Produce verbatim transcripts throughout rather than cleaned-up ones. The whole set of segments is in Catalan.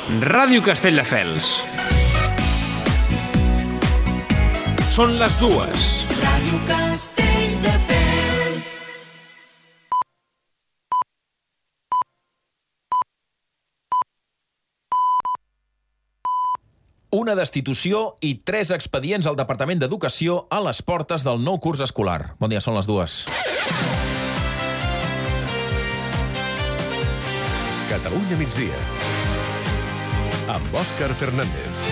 Ràdio Castelldefels. Són les dues. Ràdio Castelldefels. Una destitució i tres expedients al Departament d'Educació a les portes del nou curs escolar. Bon dia, són les dues. Catalunya migdia, amb Òscar Fernández.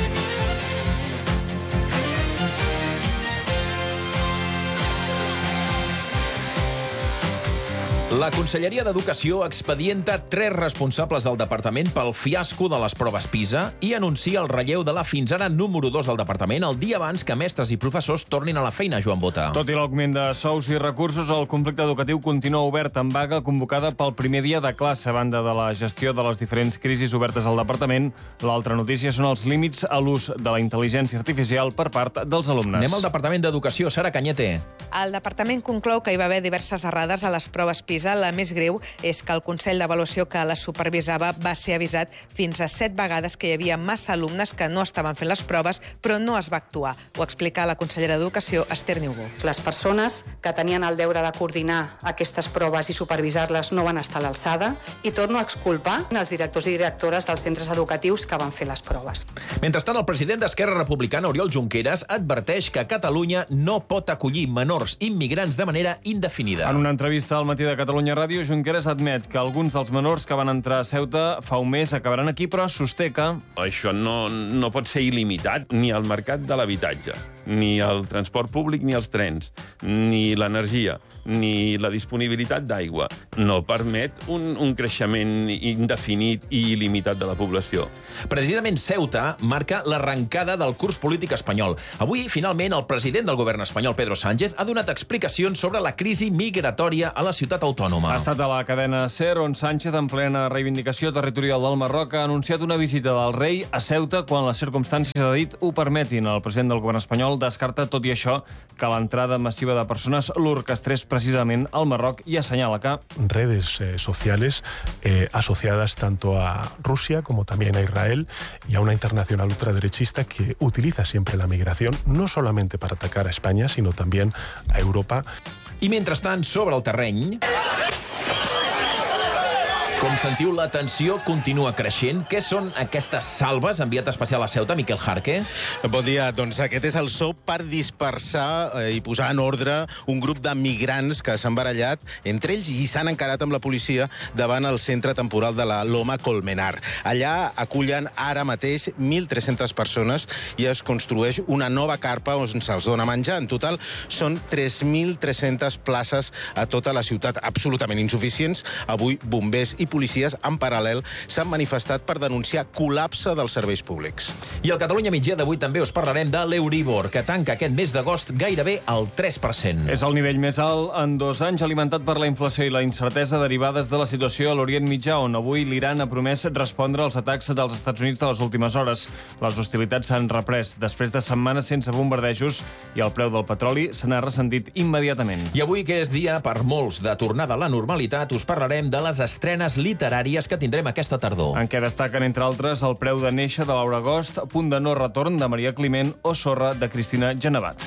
La Conselleria d'Educació expedienta tres responsables del departament pel fiasco de les proves PISA i anuncia el relleu de la fins ara número dos del departament el dia abans que mestres i professors tornin a la feina, Joan Bota. Tot i l'augment de sous i recursos, el conflicte educatiu continua obert en vaga convocada pel primer dia de classe. A banda de la gestió de les diferents crisis obertes al departament, l'altra notícia són els límits a l'ús de la intel·ligència artificial per part dels alumnes. Anem al Departament d'Educació. Sara Cañete. El departament conclou que hi va haver diverses errades a les proves PISA. La més greu és que el Consell d'Avaluació que la supervisava va ser avisat fins a set vegades que hi havia massa alumnes que no estaven fent les proves, però no es va actuar. Ho explica la consellera d'Educació, Esther Niubó. Les persones que tenien el deure de coordinar aquestes proves i supervisar-les no van estar a l'alçada i torno a exculpar els directors i directores dels centres educatius que van fer les proves. Mentrestant, el president d'Esquerra Republicana, Oriol Junqueras, adverteix que Catalunya no pot acollir menors immigrants de manera indefinida. En una entrevista al Matí de Catalunya Ràdio, Junqueras admet que alguns dels menors que van entrar a Ceuta fa un mes acabaran aquí, però sosté que... Això no, no pot ser il·limitat ni al mercat de l'habitatge, ni al transport públic, ni als trens, ni l'energia, ni la disponibilitat d'aigua. No permet un, un creixement indefinit i il·limitat de la població. Precisament Ceuta marca l'arrencada del curs polític espanyol. Avui, finalment, el president del govern espanyol, Pedro Sánchez, ha donat explicacions sobre la crisi migratòria a la ciutat autònoma. Ha estat a la cadena SER, on Sánchez, en plena reivindicació territorial del Marroc, ha anunciat una visita del rei a Ceuta quan les circumstàncies, ha dit, ho permetin. El president del govern espanyol descarta, tot i això, que l'entrada massiva de persones l'orquestrés precisament al Marroc i assenyala que... redes eh, sociales eh, asociadas tanto a Rusia como también a Israel y a una internacional ultraderechista que utiliza siempre la migración no solamente para atacar a España, sino también a Europa. I mentrestant, sobre el terreny... Com sentiu, la tensió continua creixent. Què són aquestes salves? Enviat especial a Ceuta, Miquel Jarque. Bon dia. Doncs aquest és el so per dispersar eh, i posar en ordre un grup de migrants que s'han barallat entre ells i s'han encarat amb la policia davant el centre temporal de la Loma Colmenar. Allà acullen ara mateix mil tres-centes persones i es construeix una nova carpa on se'ls dona menjar. En total són tres mil tres-centes places a tota la ciutat, absolutament insuficients. Avui bombers i policies en paral·lel s'han manifestat per denunciar col·lapse dels serveis públics. I al Catalunya migdia d'avui també us parlarem de l'Euribor, que tanca aquest mes d'agost gairebé al tres per cent. És el nivell més alt en dos anys, alimentat per la inflació i la incertesa derivades de la situació a l'Orient Mitjà, on avui l'Iran ha promès respondre als atacs dels Estats Units de les últimes hores. Les hostilitats s'han reprès després de setmanes sense bombardejos i el preu del petroli se n'ha ressentit immediatament. I avui, que és dia per molts de tornada a la normalitat, us parlarem de les estrenes literàries que tindrem aquesta tardor. En què destaquen, entre altres, El preu de néixer, de Laura Agost, Punt de no retorn, de Maria Climent, o Sorra, de Cristina Genevat.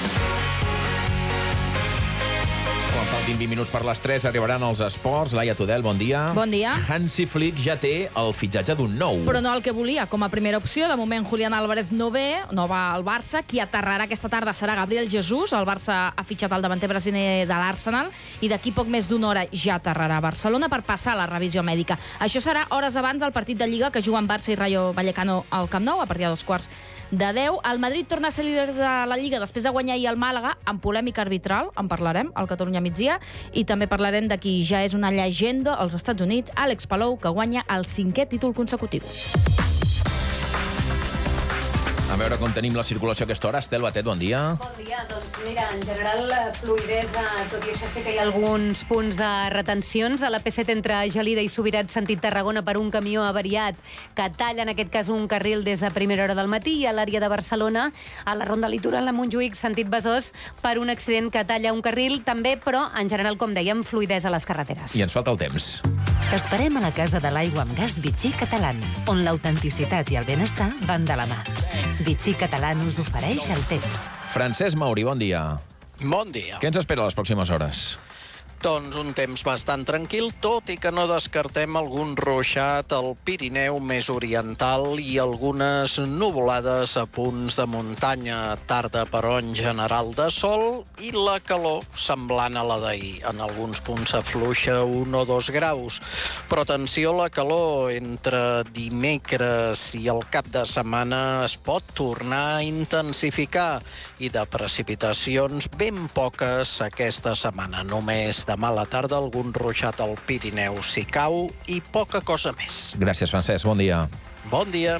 vint minuts per les tres arribaran els esports. Laia Tudel, bon dia. Bon dia. Hansi Flick ja té el fitxatge d'un nou. Però no el que volia com a primera opció. De moment, Julián Álvarez no ve, no va al Barça. Qui aterrarà aquesta tarda serà Gabriel Jesús. El Barça ha fitxat el davanter brasiler de l'Arsenal i d'aquí poc més d'una hora ja aterrarà a Barcelona per passar la revisió mèdica. Això serà hores abans del partit de Lliga que juguen Barça i Rayo Vallecano al Camp Nou a partir de dos quarts de deu. El Madrid torna a ser líder de la Lliga després de guanyar ahir el Màlaga amb polèmica arbitral. En parlarem al Catalunya migdia. I també parlarem de qui ja és una llegenda als Estats Units, Àlex Palou, que guanya el cinquè títol consecutiu. A veure com tenim la circulació a aquesta hora. Estel Batet, bon dia. Bon dia. Doncs mira, en general, fluidesa, tot i això sé que hi ha alguns punts de retencions. A la P set entre Gelida i Subirats, sentit Tarragona, per un camió avariat que talla, en aquest cas, un carril des de primera hora del matí, i a l'àrea de Barcelona, a la Ronda Litoral de Montjuïc, sentit Besòs, per un accident que talla un carril, també, però, en general, com dèiem, fluidesa a les carreteres. I ens falta el temps. T'esperem a la Casa de l'Aigua amb Gas Vichy Catalán, on l'autenticitat i el benestar van de la mà. Vichy Catalán us ofereix el temps. Francesc Mauri, bon dia. Bon dia. Què ens espera a les pròximes hores? Doncs un temps bastant tranquil, tot i que no descartem algun ruixat al Pirineu més oriental i algunes nuvolades a punts de muntanya. Tarda, però, en general de sol, i la calor semblant a la d'ahir. En alguns punts afluixa un o dos graus. Però atenció, la calor entre dimecres i el cap de setmana es pot tornar a intensificar, i de precipitacions ben poques aquesta setmana. Només demà a la tarda algun ruixat al Pirineu si cau i poca cosa més. Gràcies, Francesc. Bon dia. Bon dia.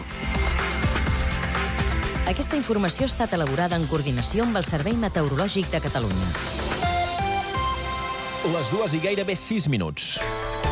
Aquesta informació ha estat elaborada en coordinació amb el Servei Meteorològic de Catalunya. Les dues i gairebé sis minuts.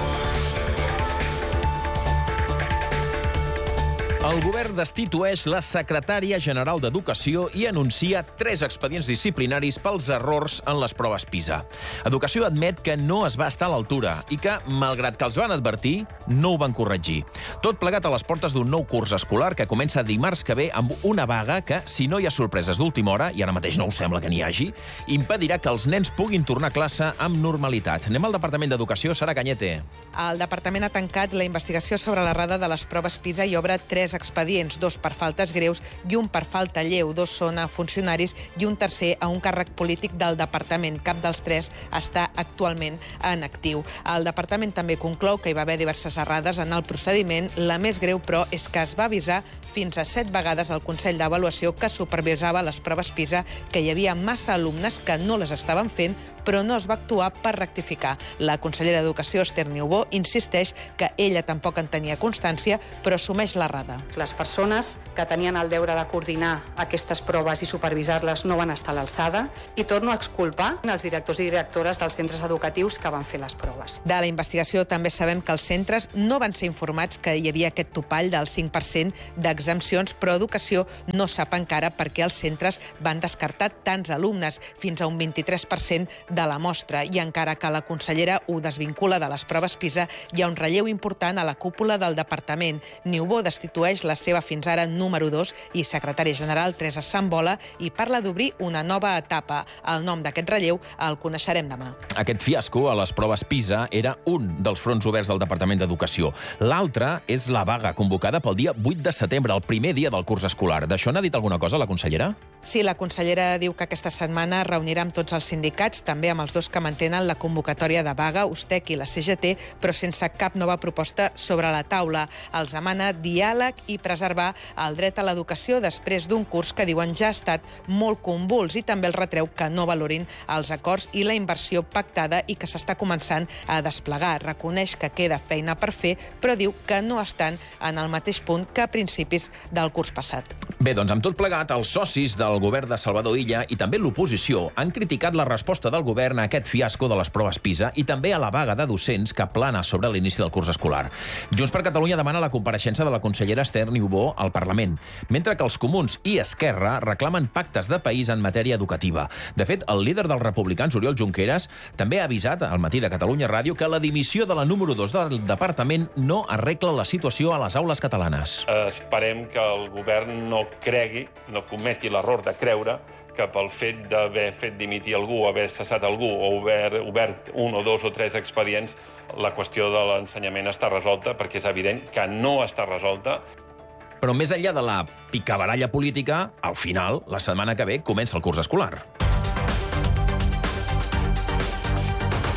El govern destitueix la secretària general d'Educació i anuncia tres expedients disciplinaris pels errors en les proves PISA. Educació admet que no es va estar a l'altura i que, malgrat que els van advertir, no ho van corregir. Tot plegat a les portes d'un nou curs escolar que comença dimarts que ve amb una vaga que, si no hi ha sorpreses d'última hora, i ara mateix no ho sembla que n'hi hagi, impedirà que els nens puguin tornar a classe amb normalitat. Anem al Departament d'Educació. Sara Cañete. El departament ha tancat la investigació sobre l'errada de les proves PISA i obre tres expedients, dos per faltes greus i un per falta lleu. Dos són a funcionaris i un tercer a un càrrec polític del departament. Cap dels tres està actualment en actiu. El departament també conclou que hi va haver diverses errades en el procediment. La més greu, però, és que es va avisar fins a set vegades al Consell d'Avaluació que supervisava les proves PISA que hi havia massa alumnes que no les estaven fent, però no es va actuar per rectificar. La consellera d'Educació, Esther Niubó, insisteix que ella tampoc en tenia constància, però assumeix l'errada. Les persones que tenien el deure de coordinar aquestes proves i supervisar-les no van estar a l'alçada, i torno a exculpar els directors i directores dels centres educatius que van fer les proves. De la investigació també sabem que els centres no van ser informats que hi havia aquest topall del cinc per cent d'exempcions, però Educació no sap encara per què els centres van descartar tants alumnes, fins a un vint-i-tres per cent de la mostra, i encara que la consellera ho desvincula de les proves PISA, hi ha un relleu important a la cúpula del departament. Niubó destitueix la seva fins ara número dos i secretària general, Teresa Sambola, i parla d'obrir una nova etapa. El nom d'aquest relleu el coneixerem demà. Aquest fiasco a les proves PISA era un dels fronts oberts del Departament d'Educació. L'altre és la vaga convocada pel dia vuit de setembre, el primer dia del curs escolar. D'això n'ha dit alguna cosa la consellera? Sí, la consellera diu que aquesta setmana reunirà amb tots els sindicats, també amb els dos que mantenen la convocatòria de vaga, Ustec i la C G T, però sense cap nova proposta sobre la taula. Els demana diàleg i preservar el dret a l'educació després d'un curs que diuen ja ha estat molt convuls, i també el retreu que no valorin els acords i la inversió pactada i que s'està començant a desplegar. Reconeix que queda feina per fer, però diu que no estan en el mateix punt que a principis del curs passat. Bé, doncs amb tot plegat, els socis del govern de Salvador Illa i també l'oposició han criticat la resposta del govern a aquest fiasco de les proves PISA i també a la vaga de docents que plana sobre l'inici del curs escolar. Junts per Catalunya demana la compareixença de la consellera Esther Niubó al Parlament, mentre que els comuns i Esquerra reclamen pactes de país en matèria educativa. De fet, el líder dels republicans, Oriol Junqueras, també ha avisat al Matí de Catalunya Ràdio que la dimissió de la número dos del departament no arregla la situació a les aules catalanes. Esperem que el govern no cregui, no cometi l'error de creure que pel fet d'haver fet dimitir algú, haver cessat algú o obert, obert un o dos o tres expedients, la qüestió de l'ensenyament està resolta, perquè és evident que no està resolta. Però més enllà de la picabaralla política, al final, la setmana que ve, comença el curs escolar.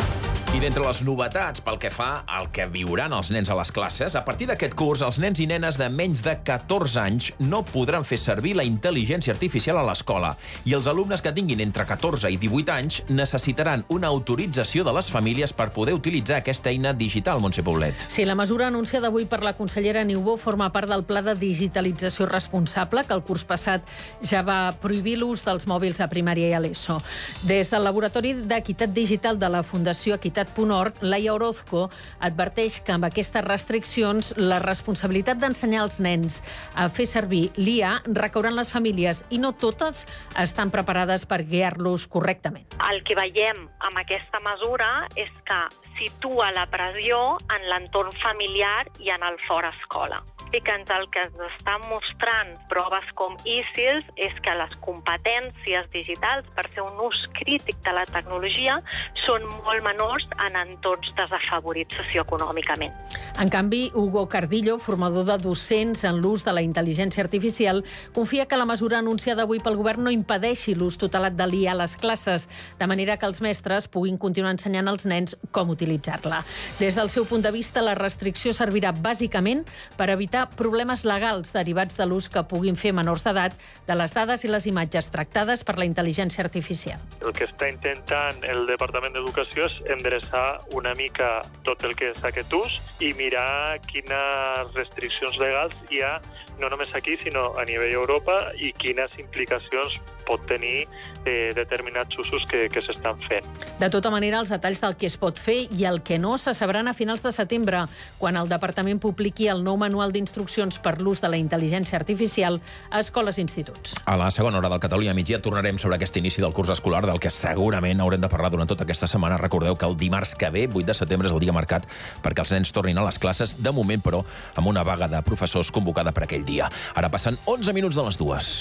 I d'entre les novetats pel que fa al que viuran els nens a les classes, a partir d'aquest curs, els nens i nenes de menys de catorze anys no podran fer servir la intel·ligència artificial a l'escola i els alumnes que tinguin entre catorze i divuit anys necessitaran una autorització de les famílies per poder utilitzar aquesta eina digital, Montse Poblet. Sí, la mesura anunciada avui per la consellera Niubó forma part del pla de digitalització responsable que el curs passat ja va prohibir l'ús dels mòbils a primària i a l'ESO. Des del Laboratori d'Equitat Digital de la Fundació Equitat punt org, Laia Orozco adverteix que amb aquestes restriccions la responsabilitat d'ensenyar als nens a fer servir l'I A recauran les famílies i no totes estan preparades per guiar-los correctament. El que veiem amb aquesta mesura és que situa la pressió en l'entorn familiar i en el fora escola. I que el que ens estan mostrant proves com I S I L és que les competències digitals per fer un ús crític de la tecnologia són molt menors en entorns desafavorits socioeconòmicament. En canvi, Hugo Cardillo, formador de docents en l'ús de la intel·ligència artificial, confia que la mesura anunciada avui pel govern no impedeixi l'ús tutelat de l'I A a les classes, de manera que els mestres puguin continuar ensenyant als nens com utilitzar-la. Des del seu punt de vista, la restricció servirà bàsicament per evitar problemes legals derivats de l'ús que puguin fer menors d'edat de les dades i les imatges tractades per la intel·ligència artificial. El que està intentant el Departament d'Educació és endreçar una mica tot el que és aquest ús i mirar quines restriccions legals hi ha no només aquí, sinó a nivell Europa i quines implicacions pot tenir eh, determinats usos que, que s'estan fent. De tota manera, els detalls del que es pot fer i el que no se sabran a finals de setembre, quan el Departament publiqui el nou manual d'instruccions per l'ús de la intel·ligència artificial a escoles i instituts. A la segona hora del Catalunya Migdia tornarem sobre aquest inici del curs escolar, del que segurament haurem de parlar durant tota aquesta setmana. Recordeu que el dimarts que ve, vuit de setembre, és el dia marcat perquè els nens tornin a les classes, de moment, però, amb una vaga de professors convocada per aquell dia. Ara passen onze minuts de les dues.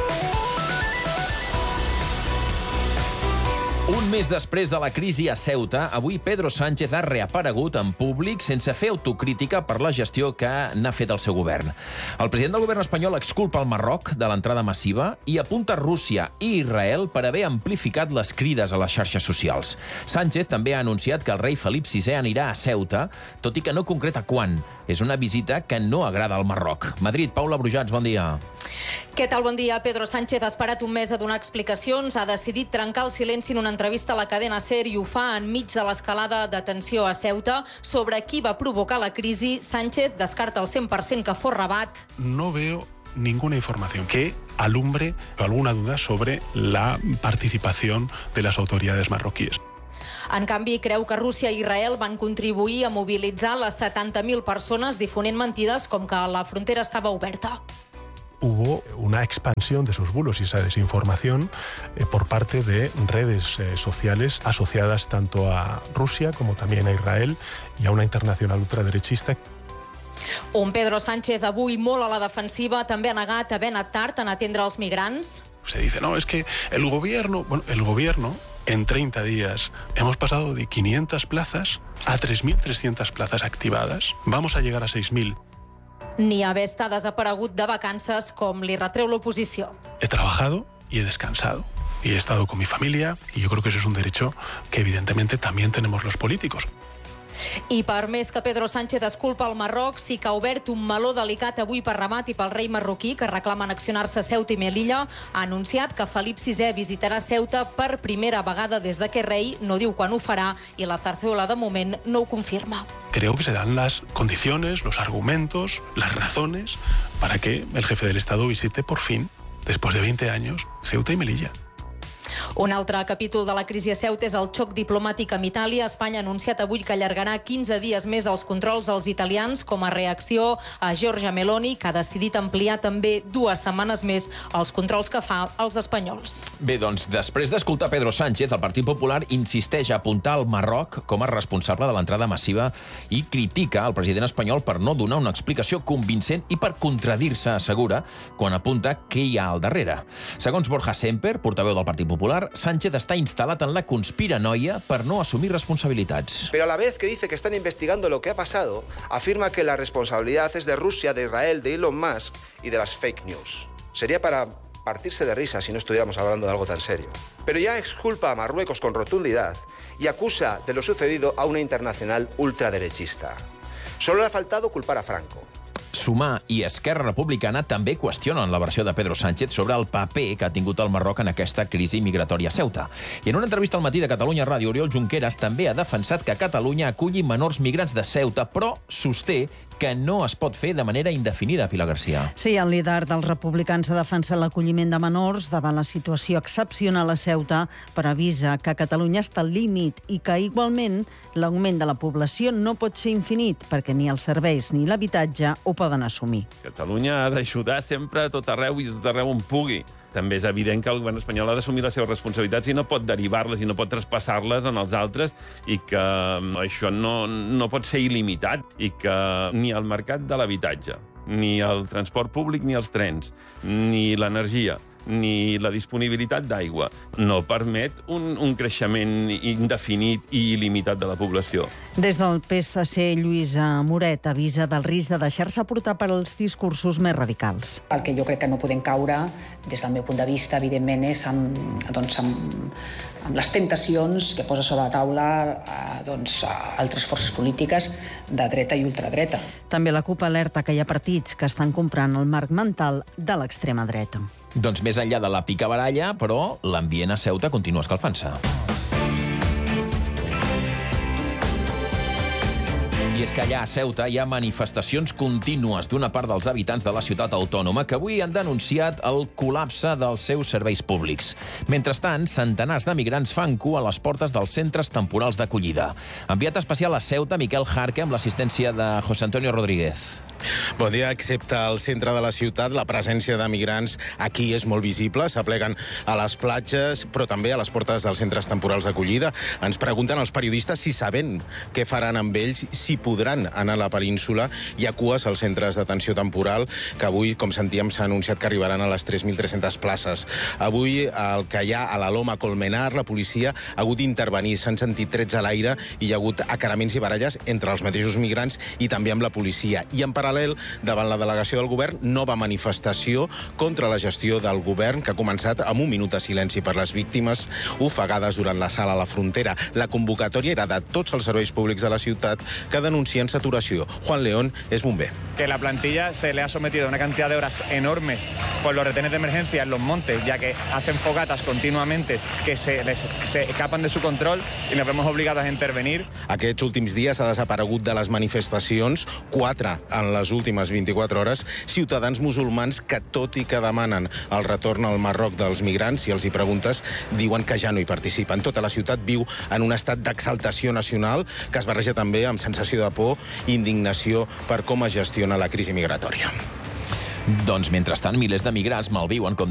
Un mes després de la crisi a Ceuta, avui Pedro Sánchez ha reaparegut en públic sense fer autocrítica per la gestió que n'ha fet el seu govern. El president del govern espanyol exculpa el Marroc de l'entrada massiva i apunta Rússia i Israel per haver amplificat les crides a les xarxes socials. Sánchez també ha anunciat que el rei Felip sisè anirà a Ceuta, tot i que no concreta quan. És una visita que no agrada al Marroc. Madrid, Paula Brujats, bon dia. Què tal? Bon dia. Pedro Sánchez ha esperat un mes a donar explicacions, ha decidit trencar el silenci en una entrevista a la cadena SER i ho fa enmig de l'escalada de tensió a Ceuta. Sobre qui va provocar la crisi, Sánchez descarta el cent per cent que fos Rabat. No veo ninguna información que alumbre alguna duda sobre la participación de las autoridades marroquíes. En canvi, creu que Rússia i Israel van contribuir a mobilitzar les setanta mil persones difonent mentides com que la frontera estava oberta. Hubo una expansión de esos bulos y esa desinformación eh, por parte de redes eh, sociales asociadas tanto a Rusia como también a Israel y a una internacional ultraderechista. Un Pedro Sánchez avui molt a la defensiva, també ha negat haver anat tard en atendre els migrants. Se dice, no, es que el gobierno, bueno, el gobierno en treinta días hemos pasado de quinientas plazas a tres mil trescientas plazas activadas. Vamos a llegar a seis mil. Ni haver estat desaparegut de vacances, com li retreu l'oposició. He trabajado y he descansado. Y he estado con mi familia y yo creo que eso es un derecho que evidentemente también tenemos los políticos. I per més que Pedro Sánchez es culpa al Marroc, sí que ha obert un meló delicat avui per Ramat i pel rei marroquí, que reclama annexionar-se Ceuta i Melilla. Ha anunciat que Felip sisè visitarà Ceuta per primera vegada des de que rei, no diu quan ho farà, i la Zarzuela de moment no ho confirma. Creo que se dan las condiciones, los argumentos, las razones para que el jefe del Estado visite por fin, después de veinte años, Ceuta y Melilla. Un altre capítol de la crisi a Ceuta és el xoc diplomàtic amb Itàlia. Espanya ha anunciat avui que allargarà quinze dies més els controls als italians com a reacció a Giorgia Meloni, que ha decidit ampliar també dues setmanes més els controls que fa als espanyols. Bé, doncs, després d'escoltar Pedro Sánchez, el Partit Popular insisteix a apuntar el Marroc com a responsable de l'entrada massiva i critica el president espanyol per no donar una explicació convincent i per contradir-se, assegura, quan apunta què hi ha al darrere. Segons Borja Semper, portaveu del Partit Popular, Sánchez está instalado en la conspiranoia per no asumir responsabilitats. Pero a la vez que dice que están investigando lo que ha pasado, afirma que la responsabilidad es de Rusia, de Israel, de Elon Musk y de las fake news. Sería para partirse de risa si no estuviéramos hablando de algo tan serio. Pero ya exculpa a Marruecos con rotundidad y acusa de lo sucedido a una internacional ultraderechista. Solo le ha faltado culpar a Franco. Sumar i Esquerra Republicana també qüestionen la versió de Pedro Sánchez sobre el paper que ha tingut el Marroc en aquesta crisi migratòria a Ceuta. I en una entrevista al Matí de Catalunya Ràdio, Oriol Junqueras també ha defensat que Catalunya aculli menors migrants de Ceuta, però sosté que no es pot fer de manera indefinida, Pilar Garcia. Sí, el líder dels republicans ha defensat l'acolliment de menors davant la situació excepcional a Ceuta, però avisa que Catalunya està al límit i que, igualment, l'augment de la població no pot ser infinit perquè ni els serveis ni l'habitatge ho poden assumir. Catalunya ha d'ajudar sempre a tot arreu i a tot arreu on pugui. També és evident que el govern espanyol ha d'assumir les seves responsabilitats i no pot derivar-les i no pot traspassar-les en els altres i que això no, no pot ser il·limitat i que ni el mercat de l'habitatge, ni el transport públic ni els trens, ni l'energia, ni la disponibilitat d'aigua no permet un, un creixement indefinit i il·limitat de la població. Des del P S C, Lluïsa Moret avisa del risc de deixar-se portar per als discursos més radicals. El que jo crec que no podem caure, des del meu punt de vista, evidentment, és amb, doncs, amb, amb les temptacions que posa sobre la taula eh, doncs, altres forces polítiques de dreta i ultradreta. També la CUP alerta que hi ha partits que estan comprant el marc mental de l'extrema dreta. Doncs més enllà de la picabaralla, però l'ambient a Ceuta continua escalfant-se. I és que allà a Ceuta hi ha manifestacions contínues d'una part dels habitants de la ciutat autònoma que avui han denunciat el col·lapse dels seus serveis públics. Mentrestant, centenars de migrants fan cua a les portes dels centres temporals d'acollida. Enviat especial a Ceuta, Miquel Jarque, amb l'assistència de José Antonio Rodríguez. Bon dia. Excepte al centre de la ciutat, la presència de migrants aquí és molt visible. S'apleguen a les platges, però també a les portes dels centres temporals d'acollida. Ens pregunten els periodistes si saben què faran amb ells, si podran anar a la península. Hi ha cues als centres d'atenció temporal, que avui, com sentíem, s'ha anunciat que arribaran a les tres mil tres-centes places. Avui, el que hi ha a la Loma Colmenar, la policia ha hagut d'intervenir. S'han sentit trets a l'aire i hi ha hagut acaraments i baralles entre els mateixos migrants i també amb la policia. I en paral·lel, davant la delegació del govern, nova manifestació contra la gestió del govern, que ha començat amb un minut de silenci per les víctimes ofegades durant l'assalt a la frontera. La convocatòria era de tots els serveis públics de la ciutat que denuncien saturació. Juan León és bomber. Que la plantilla se le ha sometido a una cantidad de horas enormes por los retenes de emergencia en los montes, ya que hacen fogatas continuamente que se, les, se escapan de su control y nos vemos obligados a intervenir. Aquests últims dies ha desaparegut de les manifestacions, quatre en les últimes vint-i-quatre hores, ciutadans musulmans que, tot i que demanen el retorn al Marroc dels migrants, si els hi preguntes, diuen que ja no hi participen. Tota la ciutat viu en un estat d'exaltació nacional que es barreja també amb sensació de por i indignació per com es gestiona la crisi migratòria. Doncs, mentrestant, milers de migrants malviuen com